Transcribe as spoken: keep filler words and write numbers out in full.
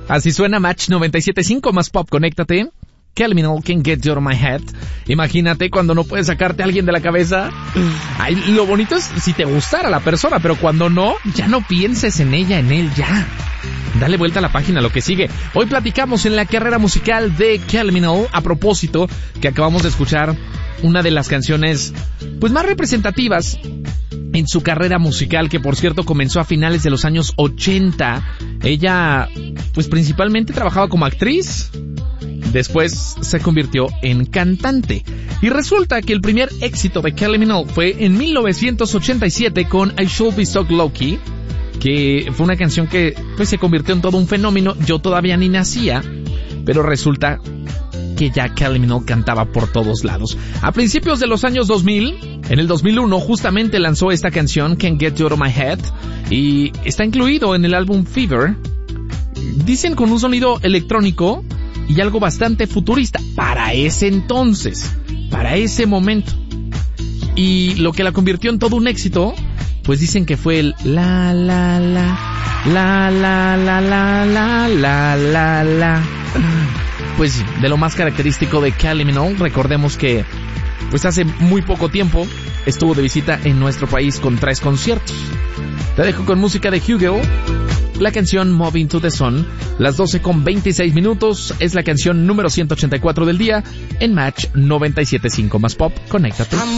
Así suena Match noventa y siete punto cinco más pop, conéctate. Kylie Minogue, Can't Get You Out of My Head. Imagínate cuando no puedes sacarte a alguien de la cabeza. Ay, lo bonito es si te gustara la persona, pero cuando no, ya no pienses en ella, en él, ya. Dale vuelta a la página, lo que sigue. Hoy platicamos en la carrera musical de Kylie Minogue, a propósito que acabamos de escuchar una de las canciones pues más representativas en su carrera musical, que por cierto comenzó a finales de los años ochenta. Ella pues principalmente trabajaba como actriz. Después se convirtió en cantante. Y resulta que el primer éxito de Kylie Minogue fue en mil novecientos ochenta y siete con I Should Be So Lucky, que fue una canción que pues se convirtió en todo un fenómeno. Yo todavía ni nacía, pero resulta que ya Kylie Minogue cantaba por todos lados. A principios de los años dos mil, en el dos mil uno, justamente lanzó esta canción, Can't Get You Out of My Head, y está incluido en el álbum Fever. Dicen con un sonido electrónico y algo bastante futurista para ese entonces, para ese momento. Y lo que la convirtió en todo un éxito, pues dicen que fue el la la la la la la la la la la la. Pues de lo más característico de Kylie Minogue, recordemos que pues hace muy poco tiempo estuvo de visita en nuestro país con tres conciertos. Te dejo con música de Hugo, la canción Moving to the Sun. Las doce con veintiséis minutos, es la canción número ciento ochenta y cuatro del día en Match noventa y siete punto cinco más pop. Conéctate.